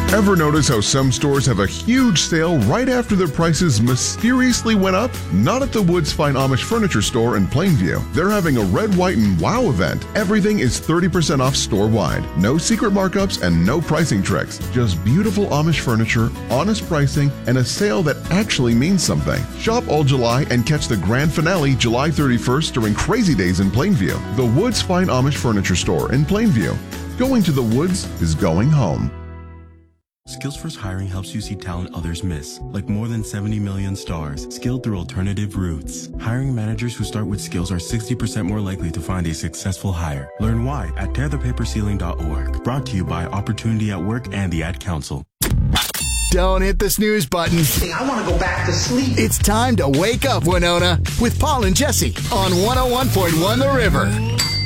Ever notice how some stores have a huge sale right after their prices mysteriously went up? Not at the Woods Fine Amish Furniture Store in Plainview. They're having a Red, White, and Wow event. Everything is 30% off store-wide. No secret markups and no pricing tricks. Just beautiful Amish furniture, honest pricing, and a sale that actually means something. Shop all July and catch the grand finale July 31st during Crazy Days in Plainview. The Woods Fine Amish Furniture Store in Plainview. Going to the woods is going home. Skillsforce Hiring helps you see talent others miss, like more than 70 million stars, skilled through alternative routes. Hiring managers who start with skills are 60% more likely to find a successful hire. Learn why at tearthepaperceiling.org. Brought to you by Opportunity at Work and the Ad Council. Don't hit the snooze button. Hey, I want to go back to sleep. It's time to wake up, Winona, with Paul and Jesse on 101.1 The River.